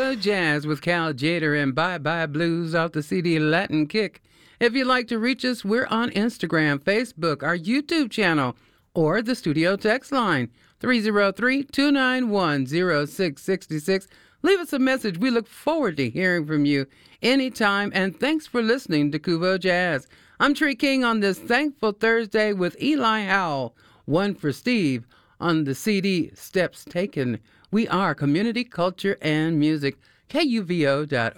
Kubo Jazz with Cal Jader and Bye Bye Blues off the CD Latin Kick. If you'd like to reach us, we're on Instagram, Facebook, our YouTube channel, or the studio text line, 303-291-0666. Leave us a message. We look forward to hearing from you anytime, and thanks for listening to Kubo Jazz. I'm Tree King on this Thankful Thursday with Eli Howell, One for Steve, on the CD Steps Taken. We are community, culture, and music. KUVO.org.